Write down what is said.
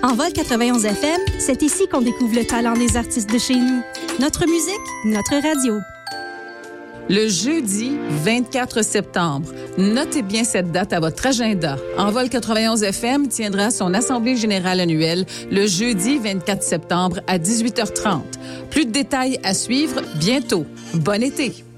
En Vol 91 FM, c'est ici qu'on découvre le talent des artistes de chez nous. Notre musique, notre radio. Le jeudi 24 septembre. Notez bien cette date à votre agenda. Envol 91 FM tiendra son assemblée générale annuelle le jeudi 24 septembre à 18h30. Plus de détails à suivre bientôt. Bon été!